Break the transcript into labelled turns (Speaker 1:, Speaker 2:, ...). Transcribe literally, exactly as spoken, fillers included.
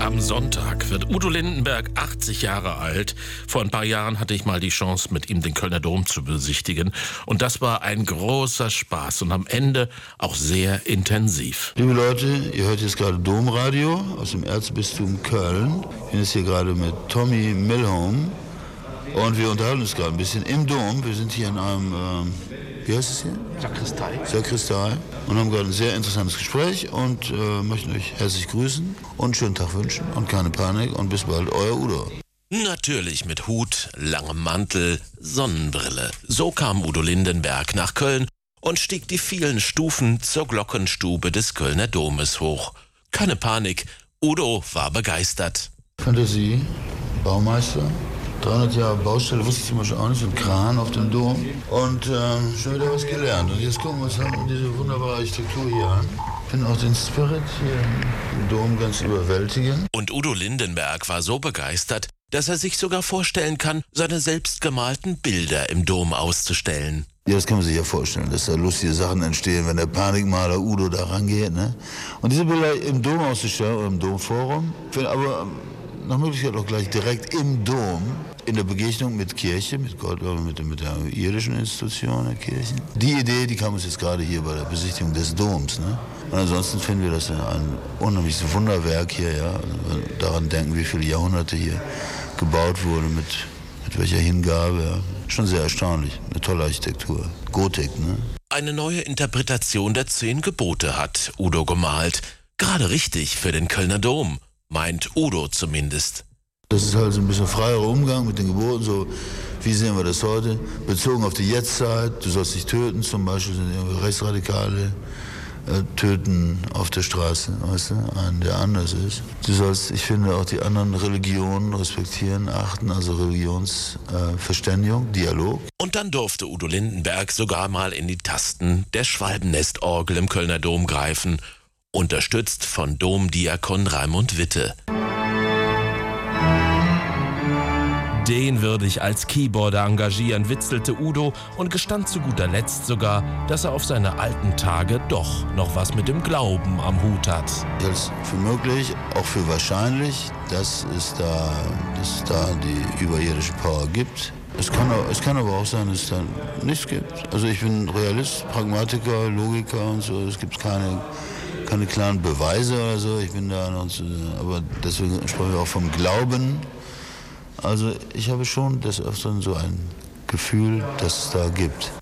Speaker 1: Am Sonntag wird Udo Lindenberg achtzig Jahre alt. Vor ein paar Jahren hatte ich mal die Chance, mit ihm den Kölner Dom zu besichtigen. Und das war ein großer Spaß und am Ende auch sehr intensiv.
Speaker 2: Liebe Leute, ihr hört jetzt gerade Domradio aus dem Erzbistum Köln. Ich bin jetzt hier gerade mit Tommy Milholm und wir unterhalten uns gerade ein bisschen im Dom. Wir sind hier in einem, ähm, wie heißt es hier?
Speaker 3: Sakristei.
Speaker 2: Sakristei. Und haben gerade ein sehr interessantes Gespräch und äh, möchten euch herzlich grüßen und einen schönen Tag wünschen und keine Panik und bis bald, euer Udo.
Speaker 1: Natürlich mit Hut, langem Mantel, Sonnenbrille. So kam Udo Lindenberg nach Köln und stieg die vielen Stufen zur Glockenstube des Kölner Domes hoch. Keine Panik, Udo war begeistert.
Speaker 2: Fantasie, Baumeister. dreihundert Jahre Baustelle, wusste ich zum Beispiel auch nicht, ein Kran auf dem Dom und äh, schon wieder was gelernt. Und jetzt gucken wir uns halt diese wunderbare Architektur hier an. Ich finde auch den Spirit hier im Dom ganz überwältigend.
Speaker 1: Und Udo Lindenberg war so begeistert, dass er sich sogar vorstellen kann, seine selbstgemalten Bilder im Dom auszustellen.
Speaker 2: Ja, das kann man sich ja vorstellen, dass da lustige Sachen entstehen, wenn der Panikmaler Udo da rangeht. Ne? Und diese Bilder im Dom auszustellen, oder im Domforum, aber nach Möglichkeit auch gleich direkt im Dom, in der Begegnung mit Kirche, mit Gott, mit, mit der irdischen Institution der Kirche. Die Idee, die kam uns jetzt gerade hier bei der Besichtigung des Doms. Ne? Und ansonsten finden wir das ein unheimliches Wunderwerk hier. Ja? Also daran denken, wie viele Jahrhunderte hier gebaut wurde, mit, mit welcher Hingabe. Ja? Schon sehr erstaunlich, eine tolle Architektur. Gotik, ne?
Speaker 1: Eine neue Interpretation der zehn Gebote hat Udo gemalt. Gerade richtig für den Kölner Dom, meint Udo zumindest.
Speaker 2: Das ist halt so ein bisschen freierer Umgang mit den Geboten, so wie sehen wir das heute, bezogen auf die Jetztzeit. Du sollst nicht töten, zum Beispiel sind irgendwie Rechtsradikale, äh, töten auf der Straße, weißt du, einen, der anders ist. Du sollst, ich finde, auch die anderen Religionen respektieren, achten, also Religionsverständigung, äh, Dialog.
Speaker 1: Und dann durfte Udo Lindenberg sogar mal in die Tasten der Schwalbennestorgel im Kölner Dom greifen, unterstützt von Domdiakon Raimund Witte. Den würde ich als Keyboarder engagieren, witzelte Udo und gestand zu guter Letzt sogar, dass er auf seine alten Tage doch noch was mit dem Glauben am Hut hat.
Speaker 2: Ich halte es für möglich, auch für wahrscheinlich, dass es da, dass es da die überirdische Power gibt. Es kann, auch, es kann aber auch sein, dass es da nichts gibt. Also ich bin Realist, Pragmatiker, Logiker und so. Es gibt keine, keine klaren Beweise oder so. Ich bin da noch zu, aber deswegen sprechen wir auch vom Glauben. Also ich habe schon des Öfteren so ein Gefühl, dass es da gibt.